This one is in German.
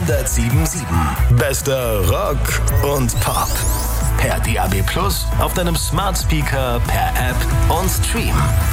107.7. Bester Rock und Pop. Per DAB+ auf deinem Smart Speaker, per App und Stream.